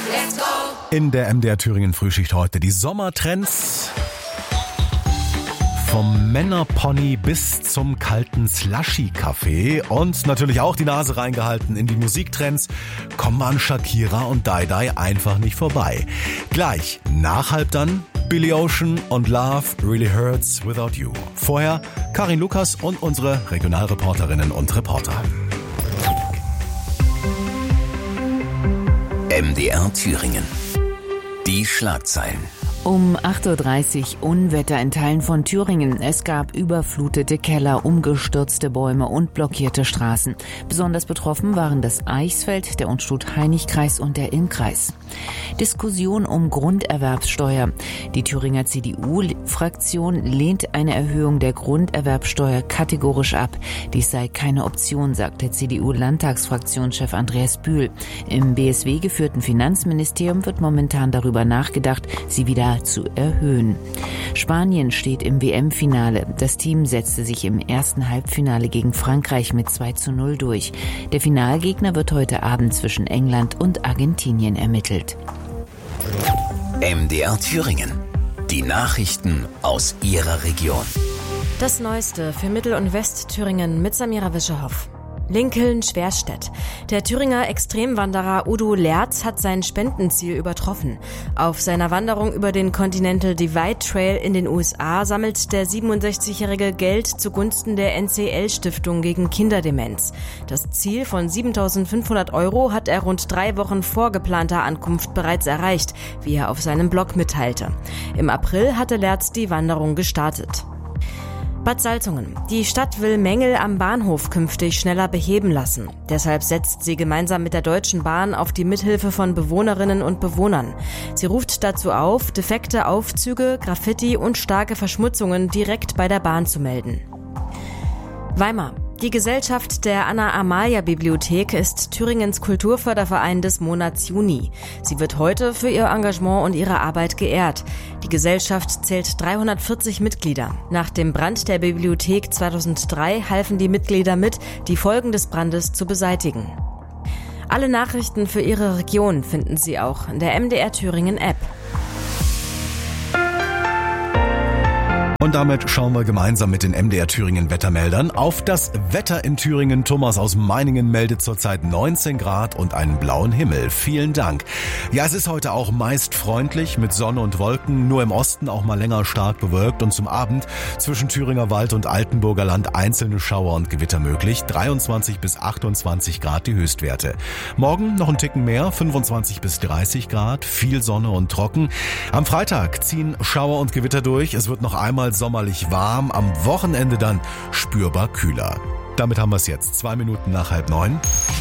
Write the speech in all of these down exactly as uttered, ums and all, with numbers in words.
Let's go! In der M D R Thüringen Frühschicht heute die Sommertrends. Vom Männerpony bis zum kalten Slushy-Kaffee und natürlich auch die Nase reingehalten in die Musiktrends, kommen wir an Shakira und Dai Dai einfach nicht vorbei. Gleich nach halb dann Billy Ocean und Love Really Hurts Without You. Vorher Karin Lukas und unsere Regionalreporterinnen und Reporter. M D R Thüringen. Die Schlagzeilen. Um acht Uhr dreißig Unwetter in Teilen von Thüringen. Es gab überflutete Keller, umgestürzte Bäume und blockierte Straßen. Besonders betroffen waren das Eichsfeld, der Unstrut-Hainich-Kreis und der Ilm-Kreis. Diskussion um Grunderwerbssteuer. Die Thüringer C D U-Fraktion lehnt eine Erhöhung der Grunderwerbssteuer kategorisch ab. Dies sei keine Option, sagt der C D U-Landtagsfraktionschef Andreas Bühl. Im B S W-geführten Finanzministerium wird momentan darüber nachgedacht, sie wieder zu erhöhen. Spanien steht im W M-Finale. Das Team setzte sich im ersten Halbfinale gegen Frankreich mit zwei zu null durch. Der Finalgegner wird heute Abend zwischen England und Argentinien ermittelt. M D R Thüringen. Die Nachrichten aus Ihrer Region. Das Neueste für Mittel- und Westthüringen mit Samira Wischerhoff. Lincoln-Schwerstedt. Der Thüringer Extremwanderer Udo Lerz hat sein Spendenziel übertroffen. Auf seiner Wanderung über den Continental Divide Trail in den U S A sammelt der siebenundsechzigjährige Geld zugunsten der N C L-Stiftung gegen Kinderdemenz. Das Ziel von siebentausendfünfhundert Euro hat er rund drei Wochen vor geplanter Ankunft bereits erreicht, wie er auf seinem Blog mitteilte. Im April hatte Lerz die Wanderung gestartet. Bad Salzungen. Die Stadt will Mängel am Bahnhof künftig schneller beheben lassen. Deshalb setzt sie gemeinsam mit der Deutschen Bahn auf die Mithilfe von Bewohnerinnen und Bewohnern. Sie ruft dazu auf, defekte Aufzüge, Graffiti und starke Verschmutzungen direkt bei der Bahn zu melden. Weimar. Die Gesellschaft der Anna-Amalia-Bibliothek ist Thüringens Kulturförderverein des Monats Juni. Sie wird heute für ihr Engagement und ihre Arbeit geehrt. Die Gesellschaft zählt dreihundertvierzig Mitglieder. Nach dem Brand der Bibliothek zweitausenddrei halfen die Mitglieder mit, die Folgen des Brandes zu beseitigen. Alle Nachrichten für Ihre Region finden Sie auch in der M D R Thüringen App. Und damit schauen wir gemeinsam mit den M D R Thüringen Wettermeldern auf das Wetter in Thüringen. Thomas aus Meiningen meldet zurzeit neunzehn Grad und einen blauen Himmel. Vielen Dank. Ja, es ist heute auch meist freundlich mit Sonne und Wolken, nur im Osten auch mal länger stark bewölkt und zum Abend zwischen Thüringer Wald und Altenburger Land einzelne Schauer und Gewitter möglich. dreiundzwanzig bis achtundzwanzig Grad die Höchstwerte. Morgen noch ein Ticken mehr, fünfundzwanzig bis dreißig Grad, viel Sonne und trocken. Am Freitag ziehen Schauer und Gewitter durch. Es wird noch einmal sommerlich warm, am Wochenende dann spürbar kühler. Damit haben wir es jetzt, zwei Minuten nach halb neun.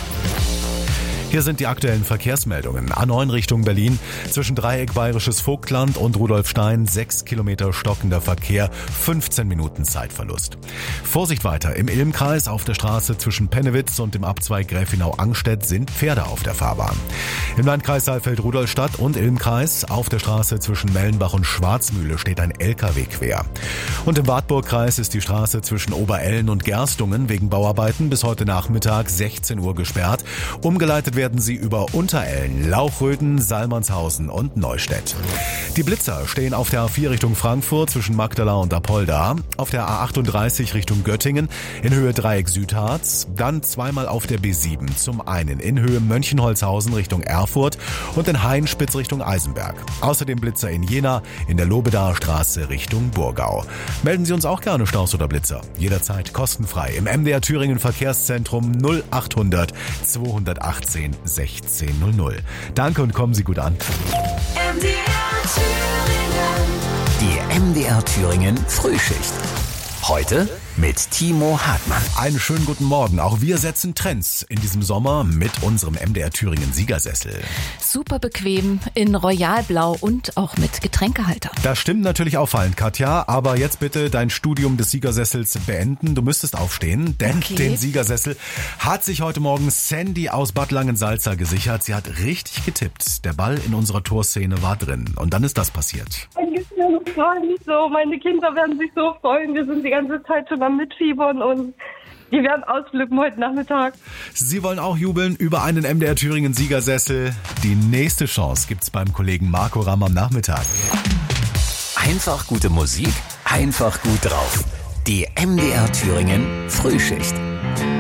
Hier sind die aktuellen Verkehrsmeldungen. A neun Richtung Berlin, zwischen Dreieck Bayerisches Vogtland und Rudolfstein, sechs Kilometer stockender Verkehr, fünfzehn Minuten Zeitverlust. Vorsicht weiter, im Ilm-Kreis auf der Straße zwischen Pennewitz und dem Abzweig Gräfenau-Angstedt sind Pferde auf der Fahrbahn. Im Landkreis Saalfeld-Rudolstadt und Ilm-Kreis auf der Straße zwischen Mellenbach und Schwarzmühle steht ein L K W quer. Und im Wartburgkreis ist die Straße zwischen Oberellen und Gerstungen wegen Bauarbeiten bis heute Nachmittag sechzehn Uhr gesperrt. Umgeleitet werden sie über Unterellen, Lauchröden, Salmannshausen und Neustädt. Die Blitzer stehen auf der A vier Richtung Frankfurt zwischen Magdala und Apolda, auf der A achtunddreißig Richtung Göttingen in Höhe Dreieck Südharz, dann zweimal auf der B sieben, zum einen in Höhe Mönchenholzhausen Richtung Erfurt und in Hainspitz Richtung Eisenberg. Außerdem Blitzer in Jena in der Lobedaer Straße Richtung Burgau. Melden Sie uns auch gerne Staus oder Blitzer, jederzeit kostenfrei im M D R Thüringen Verkehrszentrum null achthundert zweihundertachtzehn sechzehn null null. Danke und kommen Sie gut an. M D R Thüringen. Die M D R Thüringen Frühschicht. Heute mit Timo Hartmann. Einen schönen guten Morgen. Auch wir setzen Trends in diesem Sommer mit unserem M D R Thüringen Siegersessel. Super bequem, in Royalblau und auch mit Getränkehalter. Das stimmt natürlich auffallend, Katja. Aber jetzt bitte dein Studium des Siegersessels beenden. Du müsstest aufstehen, denn Okay. den Siegersessel hat sich heute Morgen Sandy aus Bad Langensalza gesichert. Sie hat richtig getippt. Der Ball in unserer Torszene war drin. Und dann ist das passiert. Ich freue mich so, meine Kinder werden sich so freuen. Wir sind die ganze Zeit schon am Mitfiebern und Die werden ausflippen heute Nachmittag. Sie wollen auch jubeln über einen M D R Thüringen Siegersessel. Die nächste Chance gibt's beim Kollegen Marco Ramm am Nachmittag. Einfach gute Musik, einfach gut drauf. Die M D R Thüringen Frühschicht.